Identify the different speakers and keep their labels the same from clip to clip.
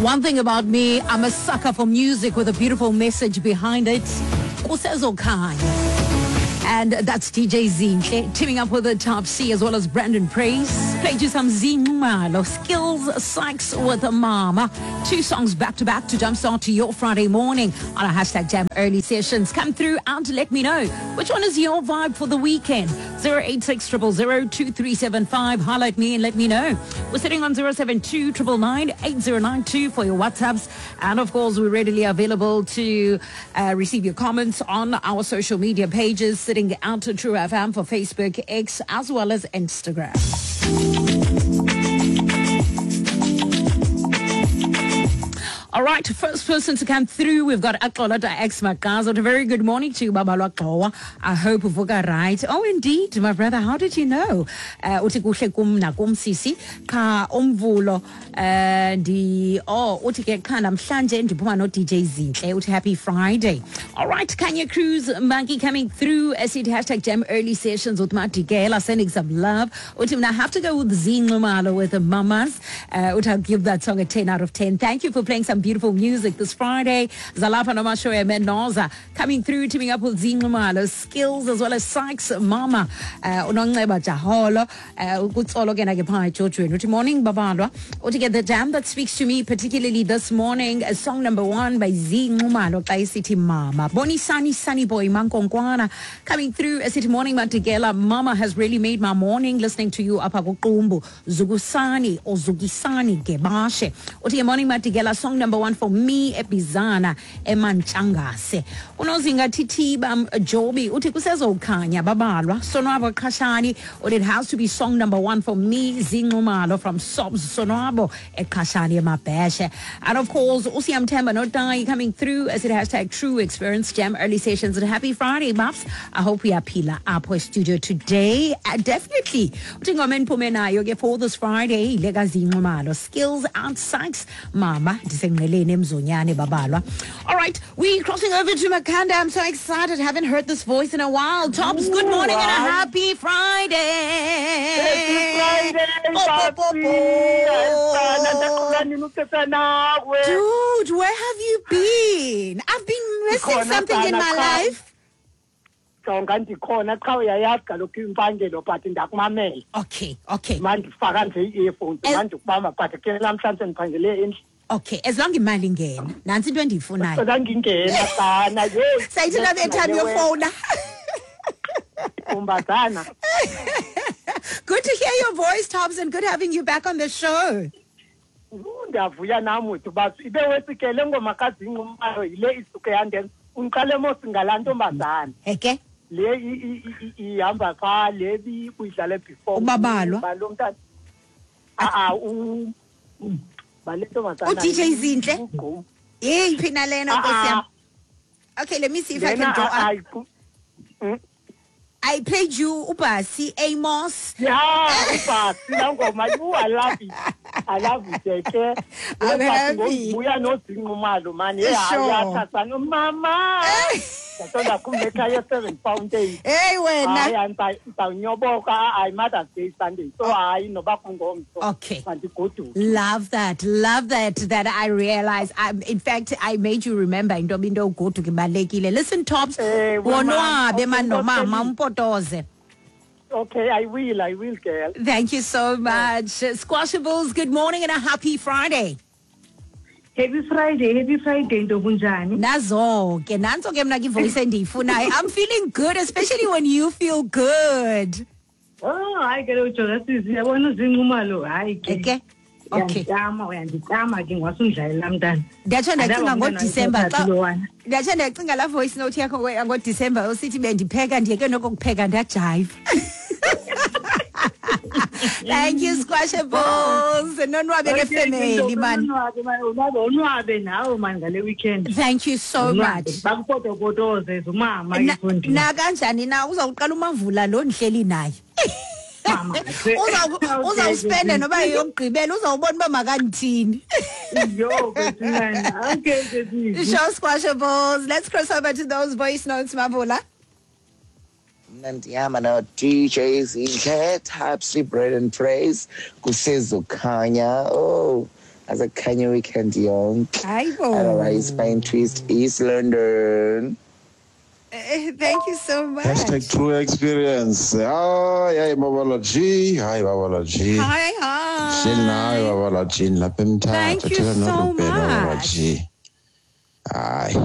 Speaker 1: One thing about me, I'm a sucker for music with a beautiful message behind it. Kusezo Kai. And that's DJ Zinhle, teaming up with the Top C as well as Brandon Praise. Played you some Zingumalo, Skills Sykes with Mama. 2 songs back to back to jumpstart to your Friday morning on our hashtag Jam Early Sessions. Come through and let me know which one is your vibe for the weekend. 086 000 2375. Highlight me and let me know. We're sitting on 072 999 8092 for your WhatsApps. And of course, we're readily available to receive your comments on our social media pages, sitting out to True FM for Facebook, X, as well as Instagram. All right, first person to come through, we've got Akolota X Makazo. A very good morning to you, Baba Lwaqowa. I hope you've got right. Oh, indeed, my brother, how did you know? Uthi kuhle kum nakum sisi ka umvulo uthi ke khanda mhlanje ndiphuma no DJ Zinhle uthi happy Friday. All right, Kanya Cruz Monkey coming through as it hashtag Jam Early Sessions with Matigela, sending some love. Uthi I have to go with Zingumalo with the mamas. Uthi I'll give that song a 10 out of 10. Thank you for playing some beautiful music this Friday. Zalapa Nomashoya Mendoza coming through, teaming up with Zingumalo, Skills as well as Sykes Mama. Unongeba Jaholo. Kutsolo gena gepai children. Good morning, Babadwa. To get the jam that speaks to me, particularly this morning, song number 1 by Zingumalo, Kai City Mama. Boni Sunny Boy Mankongwana coming through. City Morning Matigela. Mama has really made my morning listening to you. Apagokumbu Zugusani or Zugisani Gebashe. Otie Morning Matigela, song number 1 for me, Epizana, Emanchangase. Unozinga Titiba Jobi, Utikusezo Kanya, Babalwa, Sonabo Kashani, or it has to be song number 1 for me, Zingumalo from Sobs Sonabo, Ekashani Mapeshe. And of course, Usiam Temba Not Die coming through as it hashtag True Experience Jam Early Sessions. And happy Friday, Maps. I hope we are Pila Apo Studio today. Definitely. Utingomen Pumenayo for this Friday, Lega Zingumalo, Skills and Sykes Mama. All right, we're crossing over to Makanda. I'm so excited. Haven't heard this voice in a while. Tops, good morning and a happy Friday.
Speaker 2: Happy Friday.
Speaker 1: Dude, where have you been? I've been missing something in my life.
Speaker 2: Okay.
Speaker 1: Okay, as long as imali ingena. Nansi into endiyifunayo. Sayithi na bethu your phone. Good to hear your voice, Tops, and good having you back on the show.
Speaker 2: Ndiyavuya nami uthi ibe wesikele ngoma kaZingumalo ile isuke yande unqale mosingala ntombazana.
Speaker 1: Eke?
Speaker 2: Le ihamba pha le kuyidlala before.
Speaker 1: Ubabalwa.
Speaker 2: Balomntana.
Speaker 1: DJ Zinhle. Hey, phina lena Nkosi yami. Okay, let me see if I can go up. I played you Upasi Amos.
Speaker 2: Yeah, Upasi ngoma you I love it. I love it.
Speaker 1: I'm happy.
Speaker 2: We are not Zingumalo man. Yeah, mama. Hey,
Speaker 1: when okay. Love that I realize. In fact, I made you remember in Dobindo go to Kibalekile. Listen, Tops.
Speaker 2: Okay, I will, girl.
Speaker 1: Thank you so much. Squashables, good morning and a happy Friday.
Speaker 3: Happy Friday, Ndobunjani.
Speaker 1: Nazo, ke nanso ke mna ki voice endiyifunayo. I'm feeling good, especially when you feel good.
Speaker 3: Oh, I get ujola sisi yabona Zingumalo. Hayi ke.
Speaker 1: Okay. Okay.
Speaker 3: Uyandicama ke ngwasundlalela mntana.
Speaker 1: Ndiyathanda ndacinga ngoDecember xa. Ndiyathanda ndacinga la voice note yakho ngoDecember usithi bendipheka ndiyeke nokupheka ndajive. Thank you, Squashables. Family, man. Thank you so much. Na kanjani na uzawuqala umavula lo ndihleli naye. Uzawuspenda noba yomgqibelo uzawubona uba makandithini. Show Squashables. Let's cross over to those voice notes, Mavula.
Speaker 4: Nandiyama no DJ Zinhle, Top C Bread and Praise, Kusezo Kanya. Oh, azakukhanya weekend yonke.
Speaker 1: Hayibo.
Speaker 4: Otherwise, Pine Twist, East London.
Speaker 1: Thank you so much.
Speaker 5: Hashtag true experience. Hi, Babala G. Hi, Babala G.
Speaker 1: Hi.
Speaker 5: Hi, Babala G.
Speaker 1: Thank you so much.
Speaker 5: Hi.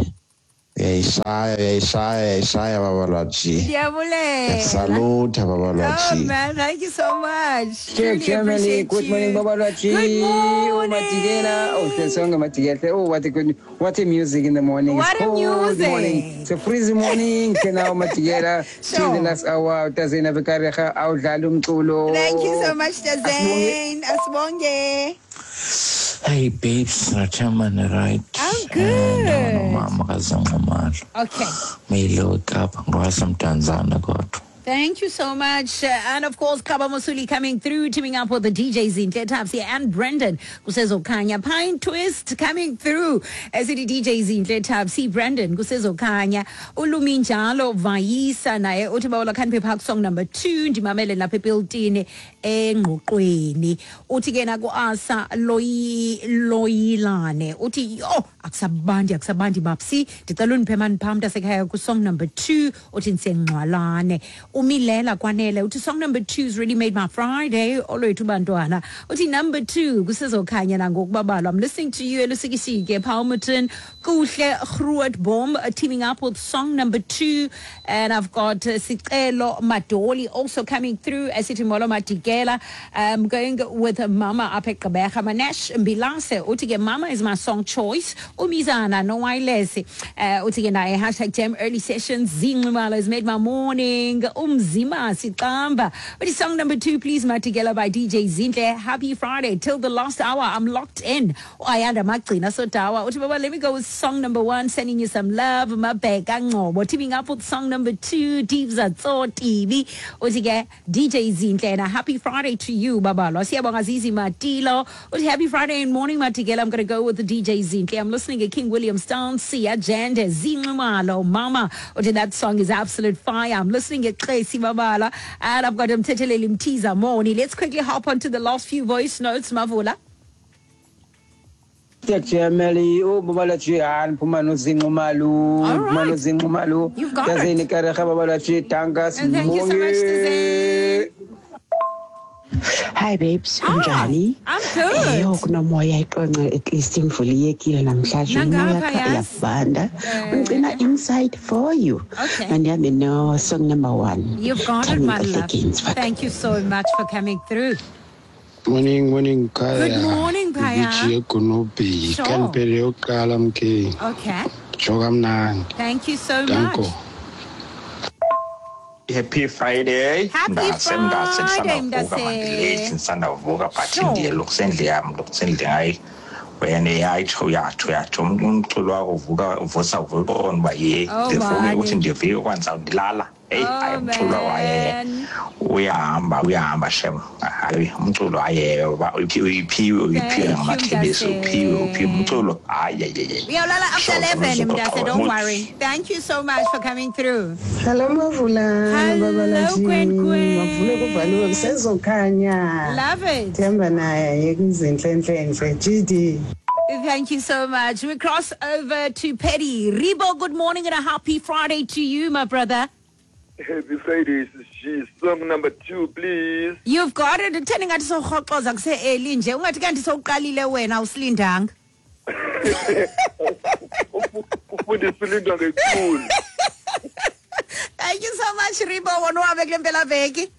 Speaker 5: Yeshaya, Babala G. Salute, Babala G.
Speaker 1: Oh, man, thank you so much.
Speaker 4: Check, Germany. Good morning, Babala G.
Speaker 1: Good morning.
Speaker 4: The song of Matigela. Oh, what a music in the morning.
Speaker 1: What a music.
Speaker 4: Morning. It's a freezing morning. Now, Matigela.
Speaker 1: Sure.
Speaker 4: The last hour. Tazena Vikareha.
Speaker 1: Thank you so much, Tazane. Asmonge.
Speaker 6: Hey babes, Rachaman, right?
Speaker 1: I'm good. Okay.
Speaker 6: Milo Kap, Rosam Tanzania got.
Speaker 1: Thank you so much. And of course, Kaba Musuli coming through, teaming up with the DJs in Tapsi and Brendan, who says Okanya. Pine Twist coming through. As it DJs in Tapsi, Brendan, who says Okanya. Uluminjalo, Vaisa, Nae, Otibaola Kanpe Park song number 2, Dimamele na Pepiltine, Engokweni. Otigena go asa, Loilane. Oti, Aksabandi, Bapsi, Titalun Peman Pamda Sekaya, song number 2, Otin Sengwalane. Umilela kwanele uthi song number 2 has really made my Friday olwethu bantwana uthi number 2 kusezokhanya nangokubabalwa. I'm listening to you elusikisike Palmerton kuhle Groot Bom teaming up with song number 2, and I've got Sicelo Madoli also coming through as it Molo Matigela. I'm going with Mama Apekabeha Manesh Mbilase uthi Mama is my song choice. Umizana no wailesi uthi naye #Jam early sessions Zingumala has made my morning. Umzima Sitamba. But it's song number 2, please, Matigela by DJ Zinhle. Happy Friday. Till the last hour, I'm locked in. Ayanda Makrina Sotawa. Let me go with song number 1, sending you some love. We're teaming up with song number 2, Deep Zatso TV. DJ Zinhle. And a happy Friday to you, Baba. Azizi Matilo. Happy Friday and morning, Matigela. I'm going to go with the DJ Zinhle. I'm listening to King William's Town, Sia Jande, Zingumalo, Mama. That song is absolute fire. I'm listening at Tracy Babala, and I've got him Tetelele Mtiza Moni. Let's quickly hop onto the last few voice notes, Mavula.
Speaker 4: Thank you, Melly. Oh, Babala Chian, Pumano Zingumalu, Pumano Zingumalu.
Speaker 1: You've got it.
Speaker 4: And
Speaker 1: thank you so much, Tazane.
Speaker 7: Hi babes, I'm Johnny.
Speaker 1: I'm good.
Speaker 7: Kunomoya iqonqa at least imvuliyekile namhlanje umoya yavanda. Ngicina inside for you.
Speaker 1: Okay.
Speaker 7: And yabe no song number 1.
Speaker 1: You've got it, my love. Thank you so much for coming through.
Speaker 5: Morning, Kaya.
Speaker 1: Good morning, Kaya. Sure. Okay. Thank you so much.
Speaker 8: Happy Friday.
Speaker 1: Happy Friday, Mdase.
Speaker 8: When I told ya to Vuga Vosa Vulgon by ye, the phone was in the view once out the Lala. Hey, I am Tula. We are Bashem. I'm Tula. We
Speaker 1: are after 11, don't worry. Thank you so much for coming through.
Speaker 9: Hello, Mavula.
Speaker 1: Hello, Gwen. Love it. Thank you so much. We cross over to Petty. Ribo, good morning and a happy Friday to you, my brother.
Speaker 10: Happy Friday, song number 2, please.
Speaker 1: You've got it. Turning at so hot cause I say Elinje. Ungathi kanti soqalile wena usilindanga. Thank you so much, Ribo. Wonwabe kule mpelaveki.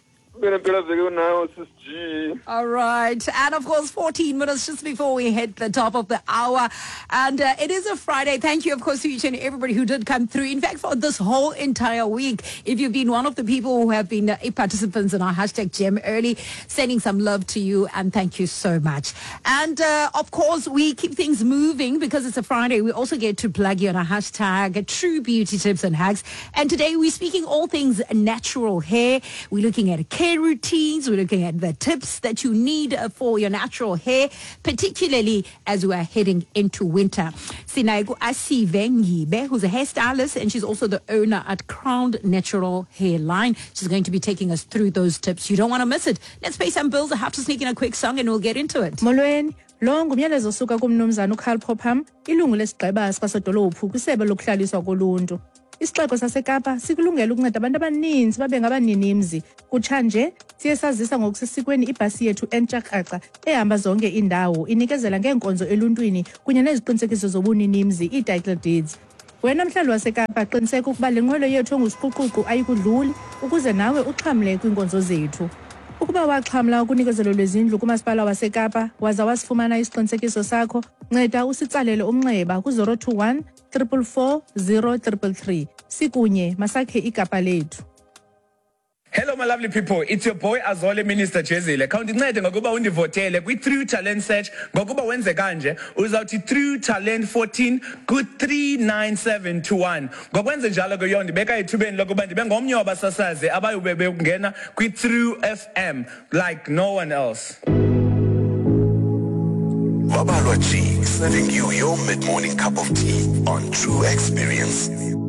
Speaker 1: All right. And of course, 14 minutes just before we hit the top of the hour. And it is a Friday. Thank you, of course, to each and everybody who did come through. In fact, for this whole entire week, if you've been one of the people who have been participants in our #Jam Early, sending some love to you and thank you so much. And of course, we keep things moving because it's a Friday. We also get to plug you on our hashtag True Beauty Tips and Hacks. And today we're speaking all things natural hair. We're looking at care routines. We're looking at the tips that you need for your natural hair, particularly as we are heading into winter. Sinaigu Asive Ngibe, who's a hairstylist, and she's also the owner at Crowned Natural Hairline. She's going to be taking us through those tips. You don't want to miss it. Let's pay some bills. I have to sneak in a quick song and we'll get into it.
Speaker 11: Molweni,
Speaker 3: Lo ngumyalezo osuka kumnumzana uKarl Popham, ilungu lesigqeba sasodolophu kwisebe lokuhlaliswa koluntu. Isixeko saseKapa sikulungela ukunceda abantu abaninzi babe ngabaninimzi. Kutshanje siye sazisa ngokusesikweni ibhasi yethu entsha-kraxa ehamba zonke indawo inikezela ngeenkonzo eluntwini kunye neziqinisekiso zobuninimzi, ii-title deeds. Wena mhlali waseKapa qiniseka ukuba le nqwelo yethu engusquququ ayikudluli ukuze nawe uxhamle kwiinkonzo zethu. Ukuba waxhamla ukunikezelo lwezindlu kumasipala waseKapa waza wasifumana isiqinisekiso sakho, nceda usitsalele umnxeba ku-021 444 0333. Sikunye masakhe iKapa lethu.
Speaker 9: Hello my lovely people, it's your boy Azole Minister Jezile. Khawundincede ngokuba undivotele kwi-Through Talent Search. Ngokuba wenze kanje, uzawuthi Through Talent 14 ku-39721. Ngokwenze njalo ke yondibeka ethubeni lokuba ndibe ngomnye wabasasazi abayube bengena kwi-Through FM like no one else.
Speaker 11: Babalwa G, serving you your mid-morning cup of tea on True Experience.